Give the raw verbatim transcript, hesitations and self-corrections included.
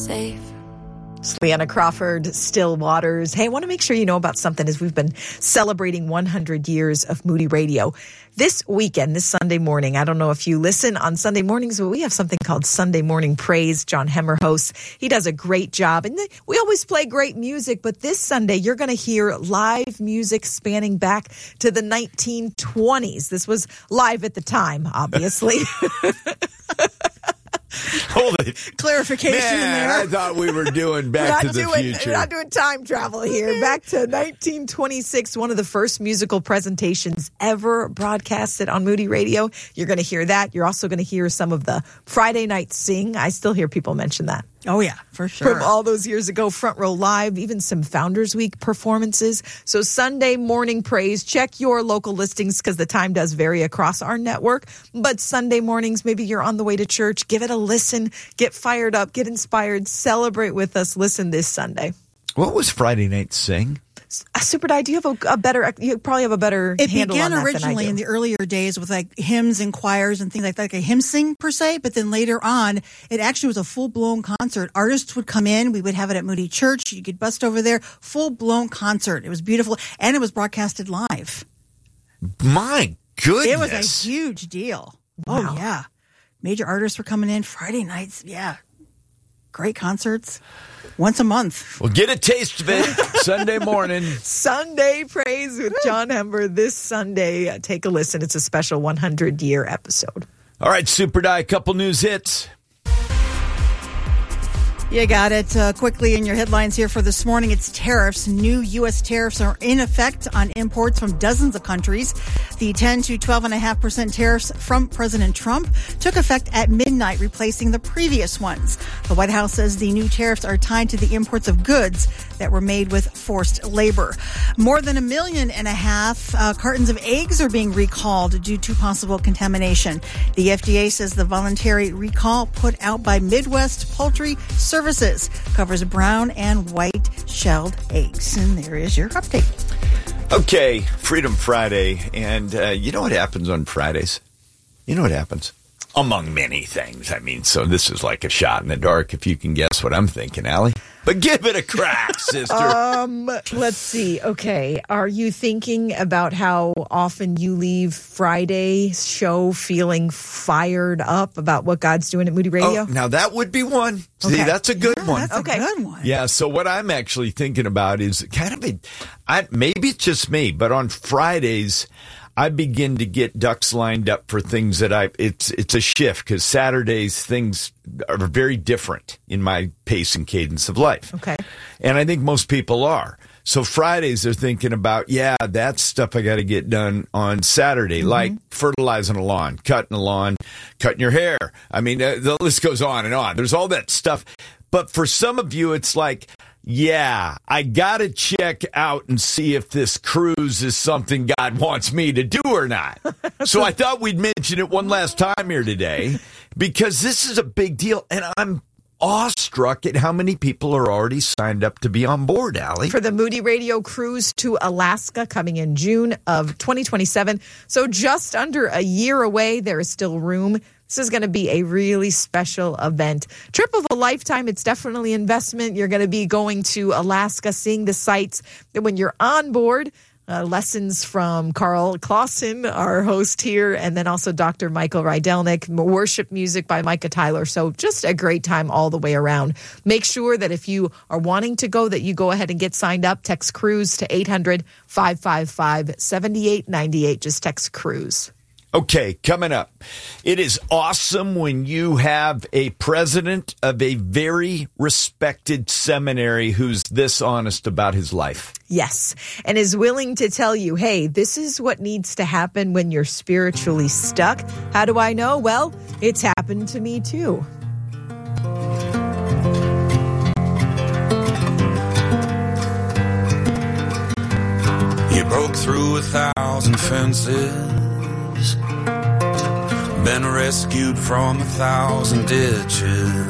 safe. It's Leanna Crawford, Still Waters. Hey, I want to make sure you know about something as we've been celebrating one hundred years of Moody Radio. This weekend, this Sunday morning, I don't know if you listen on Sunday mornings, but we have something called Sunday Morning Praise. John Hemmer hosts. He does a great job. And we always play great music, but this Sunday, you're going to hear live music spanning back to the nineteen twenties. This was live at the time, obviously. Hold it. Clarification Man, there. I thought we were doing Back to the doing, Future. We're not doing time travel here. Back to nineteen twenty-six, one of the first musical presentations ever broadcasted on Moody Radio. You're going to hear that. You're also going to hear some of the Friday Night Sing. I still hear people mention that. Oh, yeah, for sure. From all those years ago, Front Row Live, even some Founders Week performances. So Sunday Morning Praise, check your local listings because the time does vary across our network. But Sunday mornings, maybe you're on the way to church, give it a listen, get fired up, get inspired, celebrate with us. Listen this Sunday. What was Friday Night Sing? Super Di, do you have a, a better, you probably have a better It handle on began that originally than I do. in the earlier days with like hymns and choirs and things like that, like a hymn sing per se. But then later on, it actually was a full blown concert. Artists would come in. We would have it at Moody Church. You could bust over there. Full blown concert. It was beautiful. And it was broadcasted live. My goodness. It was a huge deal. Wow. Oh, yeah. Major artists were coming in Friday nights. Yeah. Great concerts. Once a month. Well, get a taste of it Sunday morning. Sunday Praise with John Hemmer this Sunday. Uh, take a listen. It's a special one hundred year episode. All right, Super Di, a couple news hits. You got it. Uh, quickly in your headlines here for this morning, it's tariffs. New U S tariffs are in effect on imports from dozens of countries. The ten to twelve point five percent tariffs from President Trump took effect at midnight, replacing the previous ones. The White House says the new tariffs are tied to the imports of goods that were made with forced labor. More than a million and a half uh, cartons of eggs are being recalled due to possible contamination. The F D A says the voluntary recall put out by Midwest Poultry Services covers brown and white shelled eggs. And there is your update. Okay, Freedom Friday. And uh, you know what happens on Fridays? You know what happens? Among many things. I mean, so this is like a shot in the dark if you can guess what I'm thinking, Allie. But give it a crack, sister. Um, let's see. Okay. Are you thinking about how often you leave Friday's show feeling fired up about what God's doing at Moody Radio? Oh, now that would be one. See, Okay. that's a good Yeah, one. That's Okay. a good one. Yeah, so what I'm actually thinking about is kind of a, I, maybe it's just me, but on Fridays, I begin to get ducks lined up for things that I, it's it's a shift because Saturdays things are very different in my pace and cadence of life. Okay. And I think most people are. So Fridays they're thinking about, yeah, that's stuff I got to get done on Saturday, mm-hmm. like fertilizing a lawn, cutting a lawn, cutting your hair. I mean, uh, the list goes on and on. There's all that stuff. But for some of you, it's like, yeah, I got to check out and see if this cruise is something God wants me to do or not. So I thought we'd mention it one last time here today because this is a big deal. And I'm awestruck at how many people are already signed up to be on board, Allie. For the Moody Radio cruise to Alaska coming in June of twenty twenty-seven. So just under a year away, there is still room. This is going to be a really special event. Trip of a lifetime. It's definitely investment. You're going to be going to Alaska, seeing the sights. And when you're on board, uh, lessons from Carl Clausen, our host here, and then also Doctor Michael Rydelnik, worship music by Micah Tyler. So just a great time all the way around. Make sure that if you are wanting to go, that you go ahead and get signed up. Text CRUISE to eight hundred, five five five, seven eight nine eight. Just text CRUISE. Okay, coming up. It is awesome when you have a president of a very respected seminary who's this honest about his life. Yes, and is willing to tell you, hey, this is what needs to happen when you're spiritually stuck. How do I know? Well, it's happened to me too. You broke through a thousand fences, been rescued from a thousand ditches.